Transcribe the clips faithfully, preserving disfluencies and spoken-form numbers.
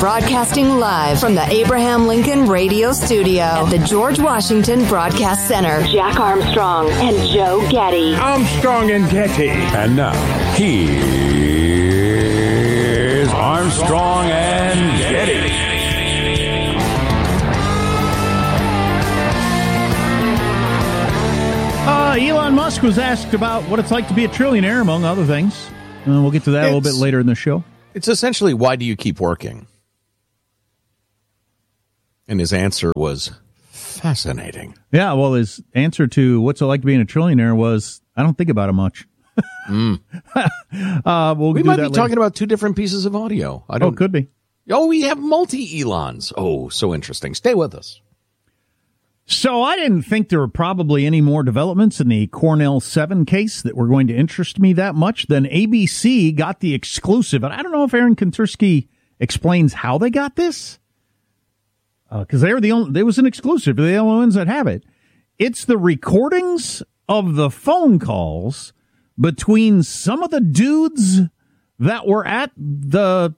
Broadcasting live from the Abraham Lincoln Radio Studio at the George Washington Broadcast Center. Jack Armstrong and Joe Getty. Armstrong and Getty. And now, here's Armstrong and Getty. Uh, Elon Musk was asked about what it's like to be a trillionaire, among other things. Uh, we'll get to that it's, a little bit later in the show. It's essentially, why do you keep working? And his answer was fascinating. Yeah, well, his answer to what's it like being a trillionaire was, I don't think about it much. mm. uh, we'll we do might that be later. talking about two different pieces of audio. I don't, oh, could be. Oh, we have multi-Elons. Oh, so interesting. Stay with us. So I didn't think there were probably any more developments in the Cornell seven case that were going to interest me that much. Then A B C got the exclusive. And I don't know if Aaron Kontursky explains how they got this. Because uh, they were the only, there was an exclusive. They're the only ones that have it. It's the recordings of the phone calls between some of the dudes that were at the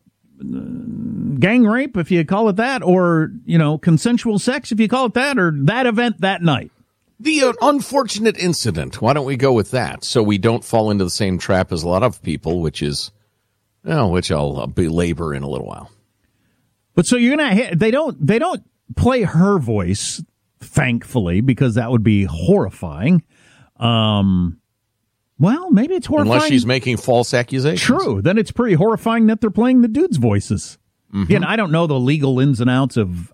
gang rape, if you call it that, or, you know, consensual sex, if you call it that, or that event that night. The uh, unfortunate incident. Why don't we go with that? So we don't fall into the same trap as a lot of people, which is, well, which I'll, I'll belabor in a little while. But so you're gonna, they don't, they don't play her voice, thankfully, because that would be horrifying. Um, well, maybe it's horrifying. Unless she's making false accusations. True. Then it's pretty horrifying that they're playing the dudes' voices. Mm-hmm. Again, I don't know the legal ins and outs of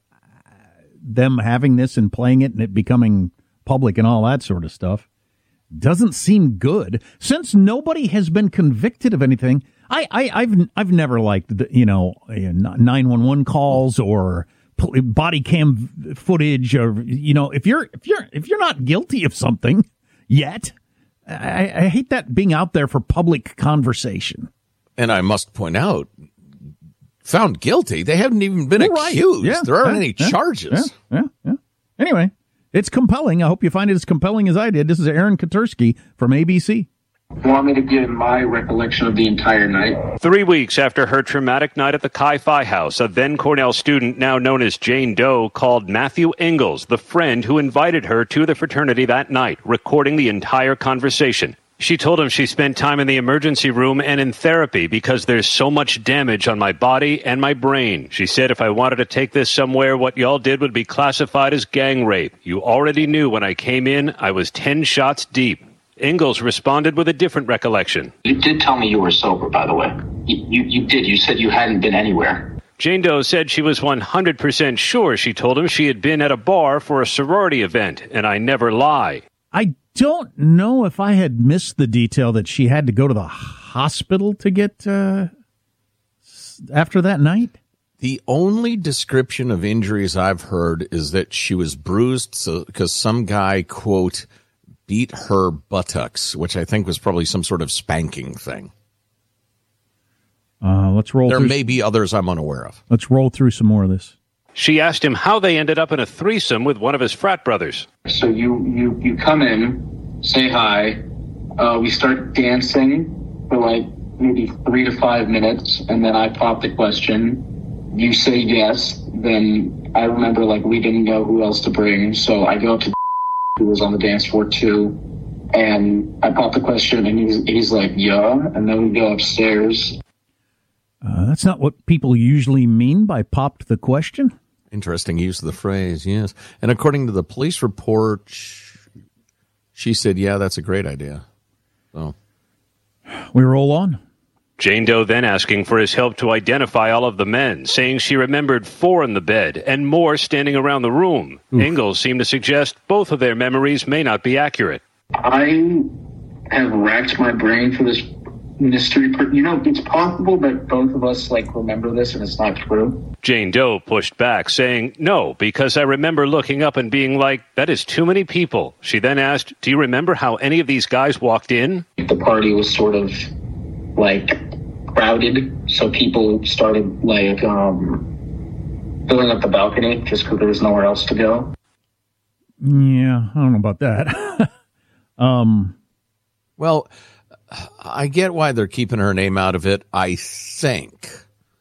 them having this and playing it and it becoming public and all that sort of stuff. Doesn't seem good. Since nobody has been convicted of anything, I, I, I've I've never liked, the, you know, nine one one calls or body cam footage, or, you know, if you're if you're if you're not guilty of something yet, I, I hate that being out there for public conversation. And I must point out, found guilty, they haven't even been You're accused. Right. Yeah, there aren't yeah, any yeah, charges. Yeah, yeah, yeah. Anyway, it's compelling. I hope you find it as compelling as I did. This is Aaron Kontursky from A B C. You want me to give my recollection of the entire night? Three weeks after her traumatic night at the Chi-Phi house, a then Cornell student, now known as Jane Doe, called Matthew Ingalls, the friend who invited her to the fraternity that night, recording the entire conversation. She told him she spent time in the emergency room and in therapy because there's so much damage on my body and my brain. She said if I wanted to take this somewhere, what y'all did would be classified as gang rape. You already knew when I came in, I was ten shots deep. Ingalls responded with a different recollection. You did tell me you were sober, by the way. You, you, you did. You said you hadn't been anywhere. Jane Doe said she was one hundred percent sure she told him she had been at a bar for a sorority event, and I never lie. I don't know if I had missed the detail that she had to go to the hospital to get uh, after that night. The only description of injuries I've heard is that she was bruised so, because some guy, quote, beat her buttocks, which I think was probably some sort of spanking thing. Uh, let's roll there through. There may be others I'm unaware of. Let's roll through some more of this. She asked him how they ended up in a threesome with one of his frat brothers. So you, you, you come in, say hi, uh, we start dancing for like maybe three to five minutes, and then I pop the question. You say yes, then I remember like we didn't know who else to bring, so I go to who was on the dance floor too, and I pop the question, and he's, he's like, yeah, and then we go upstairs. Uh, that's not what people usually mean by popped the question. Interesting use of the phrase, yes. And according to the police report, she said, yeah, that's a great idea. So we roll on. Jane Doe then asking for his help to identify all of the men, saying she remembered four in the bed and more standing around the room. Oof. Ingalls seemed to suggest both of their memories may not be accurate. I have racked my brain for this mystery. You know, it's possible that both of us, like, remember this and it's not true. Jane Doe pushed back, saying, no, because I remember looking up and being like, that is too many people. She then asked, do you remember how any of these guys walked in? The party was sort of, like, crowded, so people started, like, um, filling up the balcony just because there was nowhere else to go. Yeah, I don't know about that. um, well, I get why they're keeping her name out of it, I think.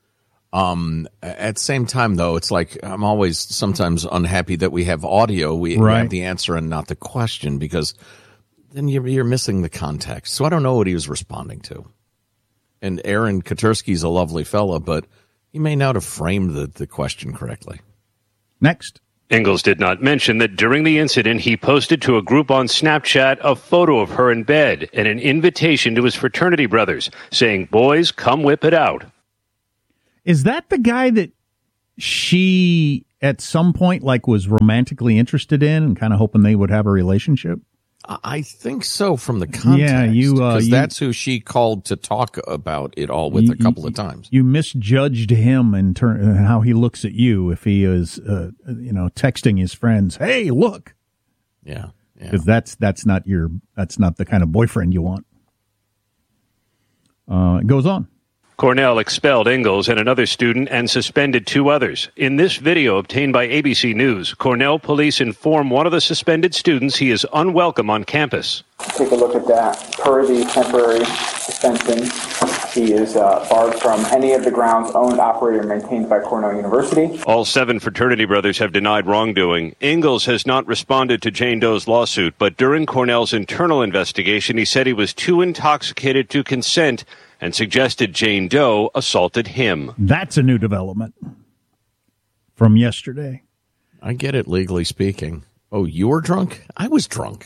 Um, at the same time, though, it's like I'm always sometimes unhappy that we have audio. We, Right. we have the answer and not the question, because then you're, you're missing the context. So I don't know what he was responding to. And Aaron Katursky's a lovely fella, but he may not have framed the, the question correctly. Next. Ingalls did not mention that during the incident, he posted to a group on Snapchat a photo of her in bed and an invitation to his fraternity brothers, saying, "Boys, come whip it out." Is that the guy that she at some point like was romantically interested in and kind of hoping they would have a relationship? I think so, from the context. Yeah, you, uh, because you- that's who she called to talk about it all with You- a couple you- of times. You misjudged him in turn how he looks at you if he is, uh, you know, texting his friends, "Hey, look," Yeah, yeah. because that's that's not your that's not the kind of boyfriend you want. Uh, it goes on. Cornell expelled Ingalls and another student and suspended two others. In this video obtained by A B C News, Cornell police inform one of the suspended students he is unwelcome on campus. Take a look at that. Per the temporary suspension, he is uh, barred from any of the grounds owned, operated, or maintained by Cornell University. All seven fraternity brothers have denied wrongdoing. Ingalls has not responded to Jane Doe's lawsuit, but during Cornell's internal investigation, he said he was too intoxicated to consent and suggested Jane Doe assaulted him. That's a new development from yesterday. I get it, legally speaking. Oh, you were drunk? I was drunk.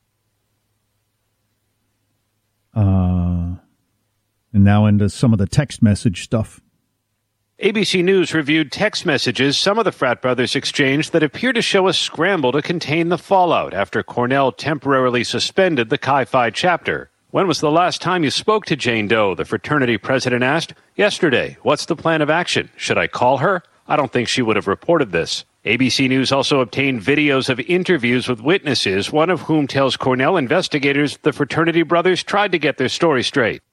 Uh, and now into some of the text message stuff. A B C News reviewed text messages some of the frat brothers exchanged that appear to show a scramble to contain the fallout after Cornell temporarily suspended the Chi Phi chapter. "When was the last time you spoke to Jane Doe?" the fraternity president asked. "Yesterday. What's the plan of action? Should I call her? I don't think she would have reported this." A B C News also obtained videos of interviews with witnesses, one of whom tells Cornell investigators the fraternity brothers tried to get their story straight.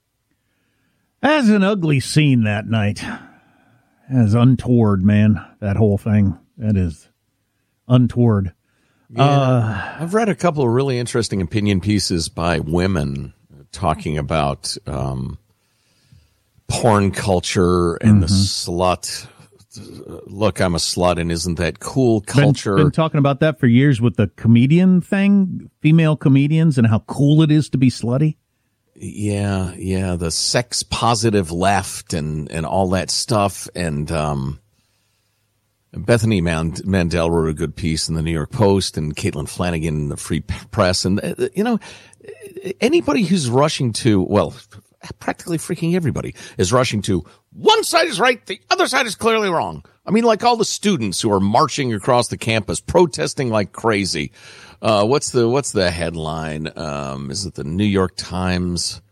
As an ugly scene that night. As untoward, man, that whole thing. That is untoward. Yeah, Uh, I've read a couple of really interesting opinion pieces by women talking about um, porn culture and the slut. Look, I'm a slut, and isn't that cool culture? Been, been talking about that for years with the comedian thing, female comedians, and how cool it is to be slutty. Yeah, yeah, the sex positive left and, and all that stuff. And um, Bethany Mand- Mandel wrote a good piece in the New York Post, and Caitlin Flanagan in the Free Press. And, uh, you know, anybody who's rushing to, well, practically freaking everybody is rushing to one side is right, the other side is clearly wrong. I mean, like all the students who are marching across the campus, protesting like crazy. Uh, what's the, what's the headline? Um, is it the New York Times?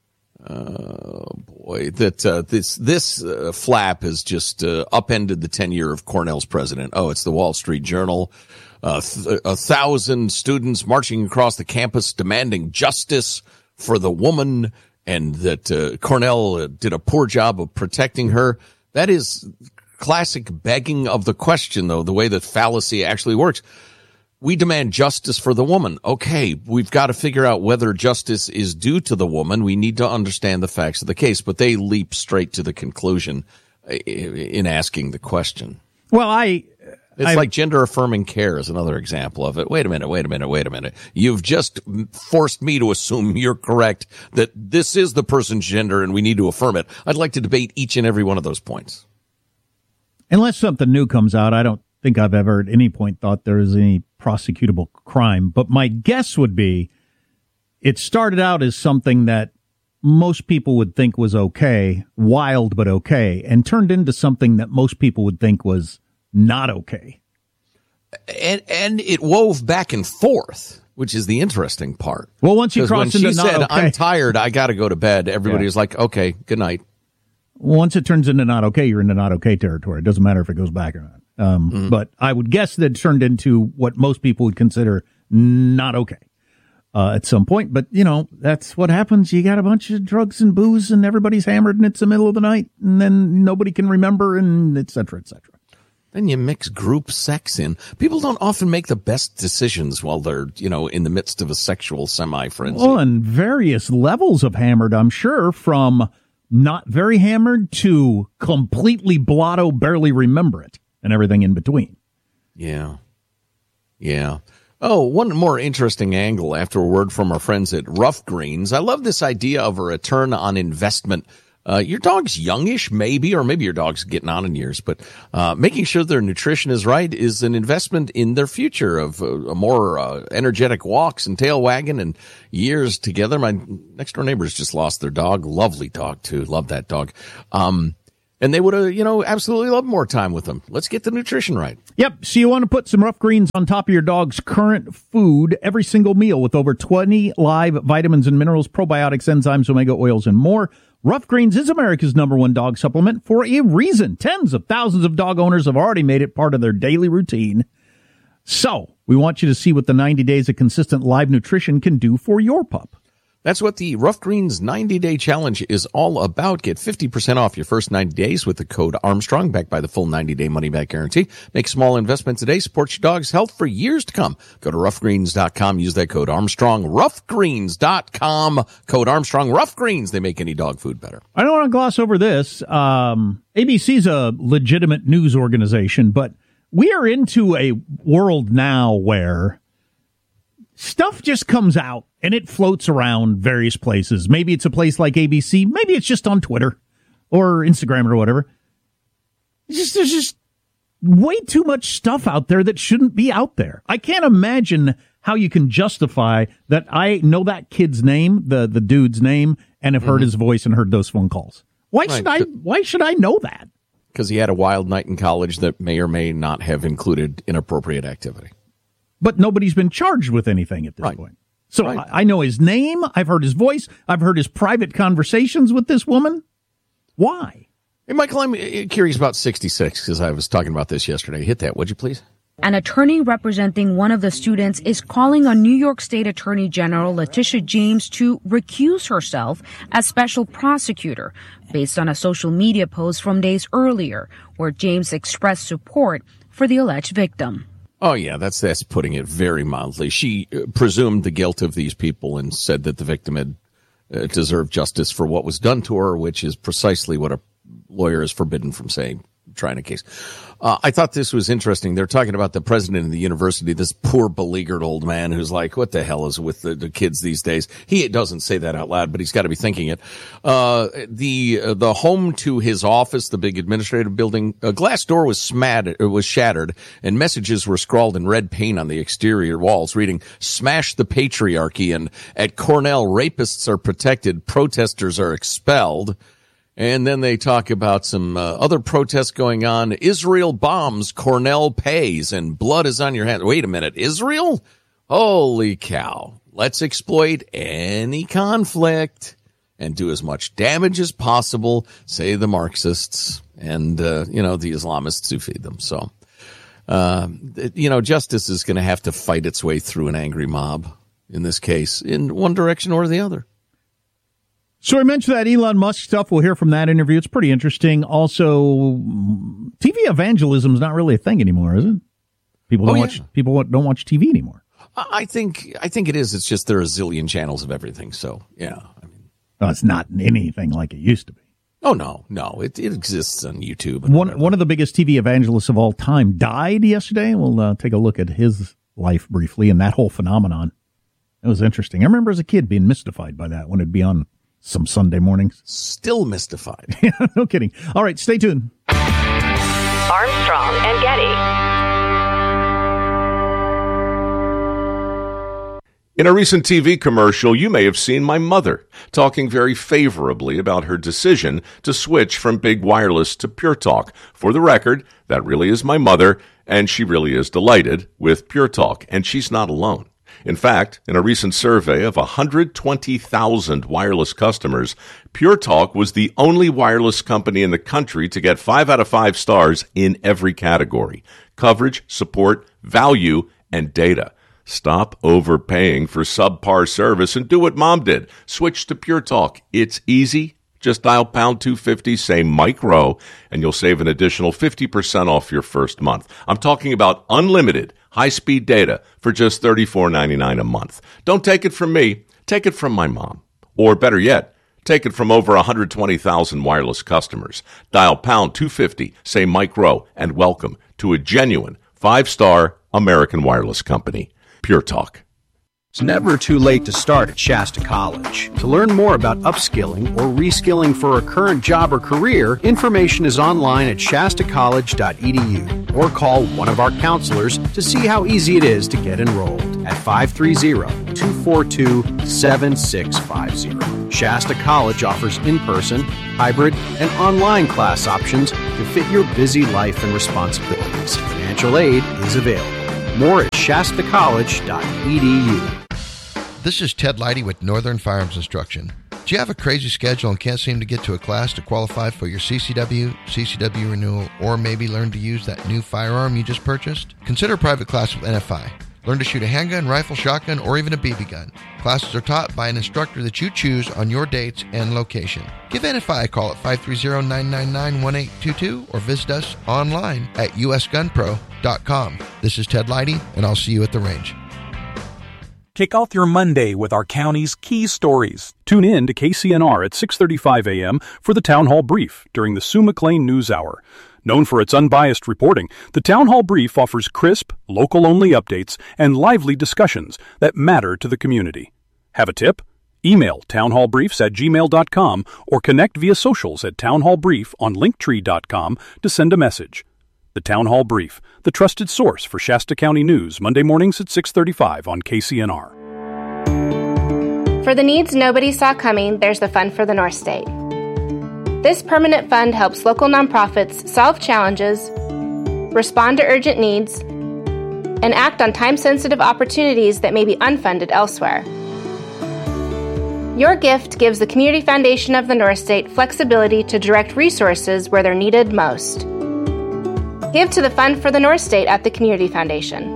Oh boy, that, uh, this, this, uh, flap has just, uh, upended the tenure of Cornell's president. Oh, it's the Wall Street Journal. Uh, th- a thousand students marching across the campus demanding justice for the woman, and that, uh, Cornell uh, did a poor job of protecting her. That is classic begging of the question, though, the way that fallacy actually works. We demand justice for the woman. Okay, we've got to figure out whether justice is due to the woman. We need to understand the facts of the case, but they leap straight to the conclusion in asking the question. Well, I... It's I, like gender affirming care is another example of it. Wait a minute, wait a minute, wait a minute. You've just forced me to assume you're correct, that this is the person's gender and we need to affirm it. I'd like to debate each and every one of those points. Unless something new comes out, I don't think I've ever at any point thought there is any prosecutable crime. But my guess would be it started out as something that most people would think was okay, wild but okay, and turned into something that most people would think was not okay. And and it wove back and forth, which is the interesting part. Well, once you 'Cause cross when into she not said, okay, I'm tired, I got to go to bed, everybody Yeah. was like, okay, good night. once it turns into not okay, you're into not okay territory. It doesn't matter if it goes back or not. Um, Mm-hmm. But I would guess that it turned into what most people would consider not okay uh, at some point. But, you know, that's what happens. You got a bunch of drugs and booze and everybody's hammered and it's the middle of the night and then nobody can remember and et cetera, et cetera. Then you mix group sex in. People don't often make the best decisions while they're, you know, in the midst of a sexual semi-frenzy. Well, and various levels of hammered, I'm sure, from not very hammered to completely blotto, barely remember it, and everything in between. Yeah. Yeah. Oh, one more interesting angle after a word from our friends at Rough Greens. I love this idea of a return on investment. Uh, your dog's youngish, maybe, or maybe your dog's getting on in years, but uh, making sure their nutrition is right is an investment in their future of uh, more uh, energetic walks and tail wagging and years together. My next door neighbors just lost their dog. Lovely dog, too. Love that dog. Um, and they would have, you know, absolutely loved more time with them. Let's get the nutrition right. Yep. So you want to put some Rough Greens on top of your dog's current food every single meal with over twenty live vitamins and minerals, probiotics, enzymes, omega oils, and more. Rough Greens is America's number one dog supplement for a reason. Tens of thousands of dog owners have already made it part of their daily routine. So we want you to see what the ninety days of consistent live nutrition can do for your pup. That's what the Rough Greens ninety-day challenge is all about. Get fifty percent off your first ninety days with the code Armstrong, backed by the full ninety-day money-back guarantee. Make small investments today. Support your dog's health for years to come. Go to rough greens dot com. Use that code Armstrong. rough greens dot com. Code Armstrong. Rough Greens. They make any dog food better. I don't want to gloss over this. Um, A B C's a legitimate news organization, but we are into a world now where stuff just comes out and it floats around various places. Maybe it's a place like A B C. Maybe it's just on Twitter or Instagram or whatever. It's just, there's just way too much stuff out there that shouldn't be out there. I can't imagine how you can justify that I know that kid's name, the, the dude's name, and have heard mm-hmm. his voice and heard those phone calls. Why should right. I, why should I know that? Because he had a wild night in college that may or may not have included inappropriate activity. But nobody's been charged with anything at this right. point. So right. I, I know his name. I've heard his voice. I've heard his private conversations with this woman. Why? Hey, Michael, I'm curious about sixty-six because I was talking about this yesterday. Hit that, would you please? An attorney representing one of the students is calling on New York State Attorney General Letitia James to recuse herself as special prosecutor based on a social media post from days earlier where James expressed support for the alleged victim. Oh, yeah, that's that's putting it very mildly. She uh, presumed the guilt of these people and said that the victim had uh, deserved justice for what was done to her, which is precisely what a lawyer is forbidden from saying, trying a case. Uh, I thought this was interesting. They're talking about the president of the university, this poor beleaguered old man who's like, what the hell is with the, the kids these days? He doesn't say that out loud, but he's got to be thinking it. Uh, the, uh, the home to his office, the big administrative building, a glass door was smattered, was shattered and messages were scrawled in red paint on the exterior walls reading, smash the patriarchy, and at Cornell, rapists are protected, protesters are expelled. And then they talk about some uh, other protests going on. Israel bombs, Cornell pays, and blood is on your hands. Wait a minute, Israel? Holy cow. Let's exploit any conflict and do as much damage as possible, say the Marxists and, uh, you know, the Islamists who feed them. So, uh, you know, justice is going to have to fight its way through an angry mob in this case, in one direction or the other. So I mentioned that Elon Musk stuff. We'll hear from that interview. It's pretty interesting. Also, T V evangelism is not really a thing anymore, is it? People don't oh, yeah. watch. People don't watch T V anymore. I think. I think it is. It's just there are a zillion channels of everything. So yeah, I mean, no, it's not anything like it used to be. Oh no, no, it it exists on YouTube. And one whatever. one of the biggest T V evangelists of all time died yesterday. We'll uh, take a look at his life briefly and that whole phenomenon. It was interesting. I remember as a kid being mystified by that when it'd be on some Sunday mornings. Still mystified. Yeah, no kidding. All right, stay tuned. Armstrong and Getty. In a recent T V commercial, you may have seen my mother talking very favorably about her decision to switch from big wireless to Pure Talk. For the record, that really is my mother, and she really is delighted with Pure Talk, and she's not alone. In fact, in a recent survey of one hundred twenty thousand wireless customers, Pure Talk was the only wireless company in the country to get five out of five stars in every category: coverage, support, value, and data. Stop overpaying for subpar service and do what Mom did. Switch to Pure Talk. It's easy. Just dial pound two fifty, say Mike Rowe, and you'll save an additional fifty percent off your first month. I'm talking about unlimited high-speed data for just thirty-four ninety-nine a month. Don't take it from me. Take it from my mom. Or better yet, Take it from over one hundred twenty thousand wireless customers. Dial pound two fifty, say Mike Rowe, and welcome to a genuine five-star American wireless company. Pure Talk. It's never too late to start at Shasta College. To learn more about upskilling or reskilling for a current job or career, information is online at shasta college dot e d u or call one of our counselors to see how easy it is to get enrolled at five three zero, two four two, seven six five zero. Shasta College offers in-person, hybrid, and online class options to fit your busy life and responsibilities. Financial aid is available. More at shasta college dot e d u. This is Ted Leidy with Northern Firearms Instruction. Do you have a crazy schedule and can't seem to get to a class to qualify for your C C W, C C W renewal, or maybe learn to use that new firearm you just purchased? Consider a private class with N F I. Learn to shoot a handgun, rifle, shotgun, or even a B B gun. Classes are taught by an instructor that you choose on your dates and location. Give N F I a call at five three zero, nine nine nine, one eight two two or visit us online at u s gun pro dot com. This is Ted Leidy, and I'll see you at the range. Kick off your Monday with our county's key stories. Tune in to K C N R at six thirty-five a.m. for the Town Hall Brief during the Sue McLean News Hour. Known for its unbiased reporting, the Town Hall Brief offers crisp, local-only updates and lively discussions that matter to the community. Have a tip? Email townhallbriefs at gmail dot com or connect via socials at townhallbrief on linktree dot com to send a message. The Town Hall Brief, the trusted source for Shasta County news, Monday mornings at six thirty-five on K C N R. For the needs nobody saw coming, there's the Fund for the North State. This permanent fund helps local nonprofits solve challenges, respond to urgent needs, and act on time-sensitive opportunities that may be unfunded elsewhere. Your gift gives the Community Foundation of the North State flexibility to direct resources where they're needed most. Give to the Fund for the North State at the Community Foundation.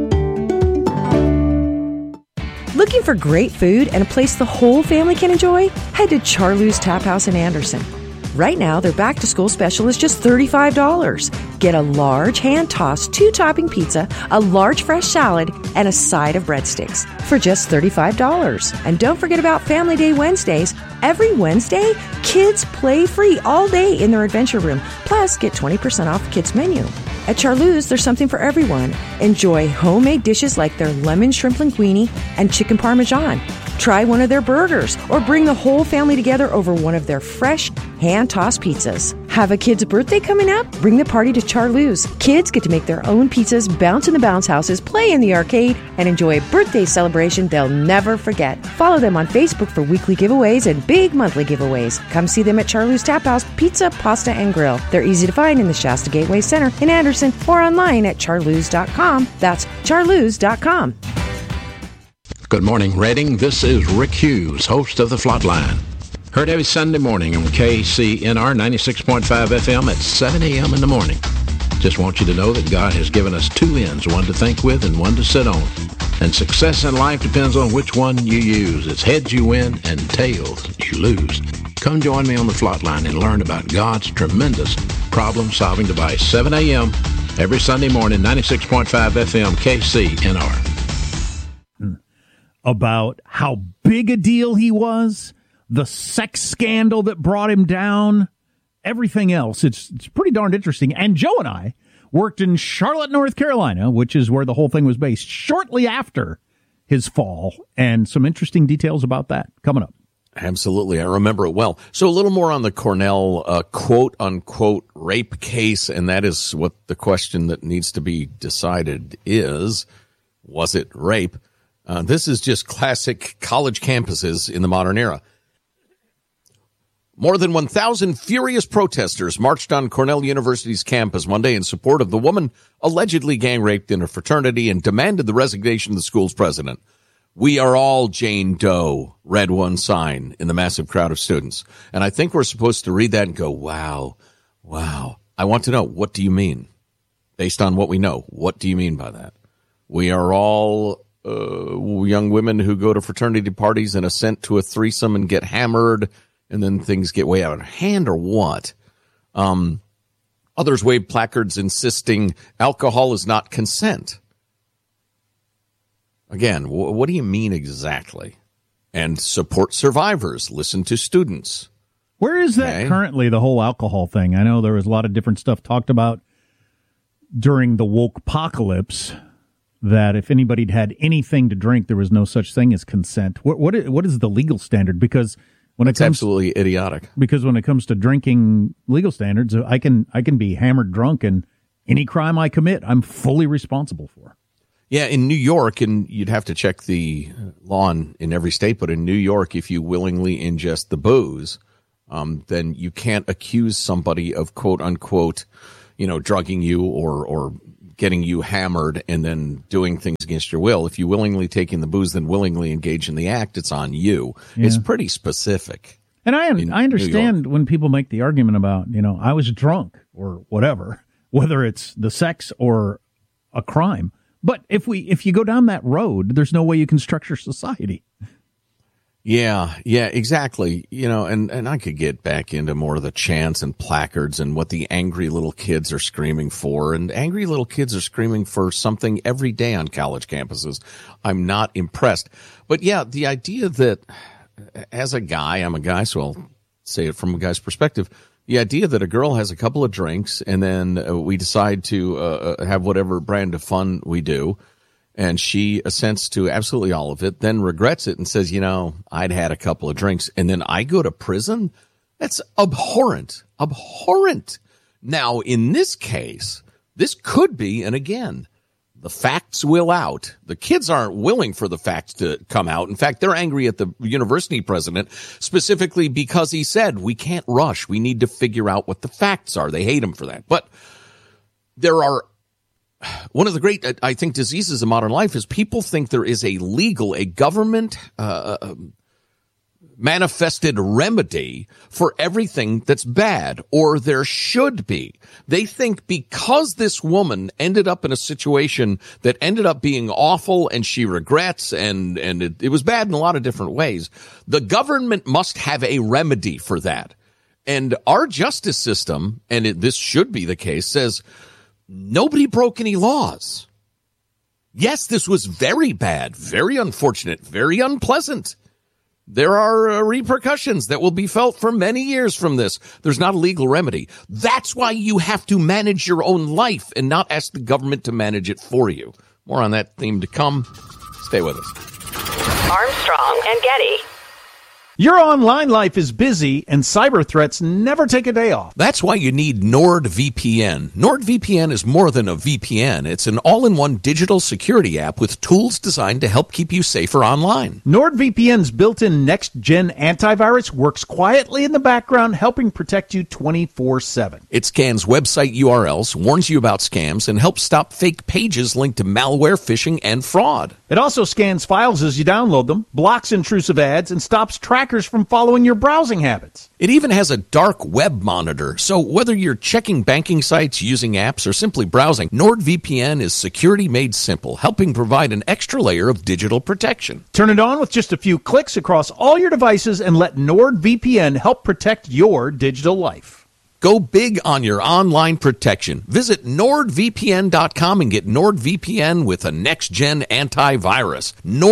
Looking for great food and a place the whole family can enjoy? Head to Charloo's Tap House in Anderson. Right now, their back-to-school special is just thirty-five dollars. Get a large hand-tossed two-topping pizza, a large fresh salad, and a side of breadsticks for just thirty-five dollars. And don't forget about Family Day Wednesdays. Every Wednesday, kids play free all day in their adventure room. Plus, get twenty percent off the kids' menu. At Charloo's, there's something for everyone. Enjoy homemade dishes like their lemon shrimp linguine and chicken parmesan. Try one of their burgers or bring the whole family together over one of their fresh hand-tossed pizzas. Have a kid's birthday coming up? Bring the party to Charloo's. Kids get to make their own pizzas, bounce in the bounce houses, play in the arcade, and enjoy a birthday celebration they'll never forget. Follow them on Facebook for weekly giveaways and big monthly giveaways. Come see them at Charloo's Tap House Pizza, Pasta, and Grill. They're easy to find in the Shasta Gateway Center in Anderson or online at charloos dot com. That's charloos dot com. Good morning, Reading. This is Rick Hughes, host of The Flatline. Heard every Sunday morning on K C N R ninety-six point five F M at seven a.m. in the morning. Just want you to know that God has given us two ends, one to think with and one to sit on. And success in life depends on which one you use. It's heads you win and tails you lose. Come join me on The Flatline and learn about God's tremendous problem-solving device. seven a.m. every Sunday morning, ninety-six point five F M, K C N R. About how big a deal he was, the sex scandal that brought him down, everything else. It's it's pretty darn interesting. And Joe and I worked in Charlotte, North Carolina, which is where the whole thing was based, shortly after his fall, and some interesting details about that coming up. Absolutely. I remember it well. So a little more on the Cornell uh, quote-unquote rape case, and that is what the question that needs to be decided is, was it rape? Uh, this is just classic college campuses in the modern era. More than one thousand furious protesters marched on Cornell University's campus Monday in support of the woman allegedly gang raped in a fraternity and demanded the resignation of the school's president. "We are all Jane Doe," read one sign in the massive crowd of students. And I think we're supposed to read that and go, wow, wow. I want to know, what do you mean? Based on what we know, what do you mean by that? We are all uh, young women who go to fraternity parties and assent to a threesome and get hammered, and then things get way out of hand, or what? Um, others wave placards insisting alcohol is not consent. Again, w- what do you mean exactly? and support survivors. Listen to students. Where is that okay. currently, the whole alcohol thing? I know there was a lot of different stuff talked about during the woke apocalypse, that if anybody'd had anything to drink, there was no such thing as consent. What what is, what is the legal standard? Because when it it's comes absolutely idiotic. Because when it comes to drinking legal standards, I can I can be hammered drunk, and any crime I commit, I'm fully responsible for. Yeah, in New York, and you'd have to check the law in, in every state, but in New York, if you willingly ingest the booze, um, then you can't accuse somebody of quote unquote, you know, drugging you or or getting you hammered and then doing things against your will. If you willingly take in the booze, then willingly engage in the act, it's on you. Yeah. It's pretty specific. And I I understand when people make the argument about, you know, I was drunk or whatever, whether it's the sex or a crime. But if we if you go down that road, there's no way you can structure society. Yeah, yeah, exactly. You know, and, and I could get back into more of the chants and placards and what the angry little kids are screaming for. And angry little kids are screaming for something every day on college campuses. I'm not impressed. But yeah, the idea that as a guy, I'm a guy, so I'll say it from a guy's perspective. The idea that a girl has a couple of drinks and then uh, we decide to uh, have whatever brand of fun we do, and she assents to absolutely all of it, then regrets it and says, you know, I'd had a couple of drinks, and then I go to prison? That's abhorrent. Abhorrent. Now, in this case, this could be, and again, the facts will out. The kids aren't willing for the facts to come out. In fact, they're angry at the university president specifically because he said, we can't rush. We need to figure out what the facts are. They hate him for that. But there are one of the great, I think, diseases of modern life is people think there is a legal, a government uh, manifested remedy for everything that's bad, or there should be. They think because this woman ended up in a situation that ended up being awful and she regrets and, and it, it was bad in a lot of different ways, the government must have a remedy for that. And our justice system, and it, this should be the case, says nobody broke any laws. Yes, this was very bad, very unfortunate, very unpleasant. There are uh, repercussions that will be felt for many years from this. There's not a legal remedy. That's why you have to manage your own life and not ask the government to manage it for you. More on that theme to come. Stay with us. Armstrong and Getty. Your online life is busy, and cyber threats never take a day off. That's why you need NordVPN. NordVPN is more than a V P N. It's an all-in-one digital security app with tools designed to help keep you safer online. NordVPN's built-in next-gen antivirus works quietly in the background, helping protect you twenty-four seven. It scans website U R Ls, warns you about scams, and helps stop fake pages linked to malware, phishing, and fraud. It also scans files as you download them, blocks intrusive ads, and stops trackers from following your browsing habits. It even has a dark web monitor, so whether you're checking banking sites, using apps, or simply browsing, NordVPN is security made simple, helping provide an extra layer of digital protection. Turn it on with just a few clicks across all your devices and let NordVPN help protect your digital life. Go big on your online protection. Visit Nord V P N dot com and get NordVPN with a next-gen antivirus.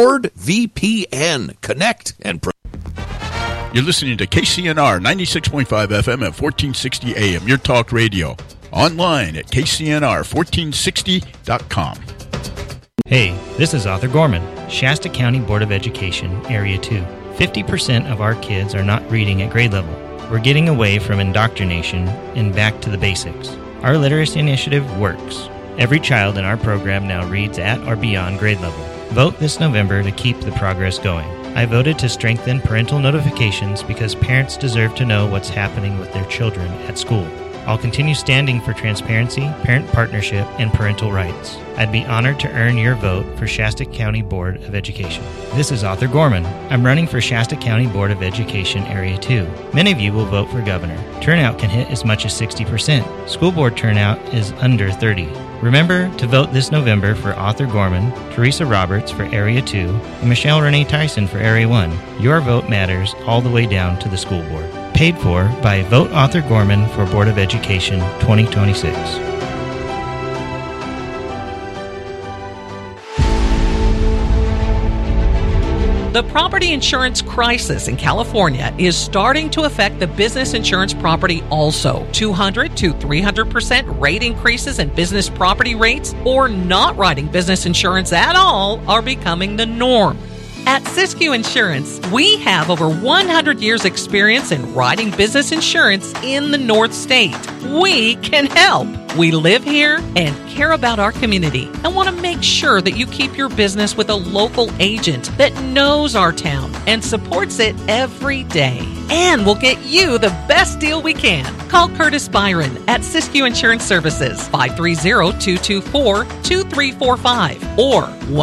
NordVPN. Connect and protect. You're listening to K C N R ninety-six point five F M at fourteen sixty A M, your talk radio. Online at K C N R fourteen sixty dot com. Hey, this is Arthur Gorman, Shasta County Board of Education, Area two. fifty percent of our kids are not reading at grade level. We're getting away from indoctrination and back to the basics. Our literacy initiative works. Every child in our program now reads at or beyond grade level. Vote this November to keep the progress going. I voted to strengthen parental notifications because parents deserve to know what's happening with their children at school. I'll continue standing for transparency, parent partnership, and parental rights. I'd be honored to earn your vote for Shasta County Board of Education. This is Arthur Gorman. I'm running for Shasta County Board of Education Area two. Many of you will vote for governor. Turnout can hit as much as sixty percent. School board turnout is under thirty. Remember to vote this November for Arthur Gorman, Teresa Roberts for Area two, and Michelle Renee Tyson for Area one. Your vote matters all the way down to the school board. Paid for by Vote Arthur Gorman for Board of Education twenty twenty-six. The property insurance crisis in California is starting to affect the business insurance property also. two hundred to three hundred percent rate increases in business property rates or not writing business insurance at all are becoming the norm. At Siskiyou Insurance, we have over one hundred years experience in writing business insurance in the North State. We can help. We live here and care about our community and want to make sure that you keep your business with a local agent that knows our town and supports it every day. And we'll get you the best deal we can. Call Curtis Byron at Siskiyou Insurance Services, five three zero, two two four, two three four five or one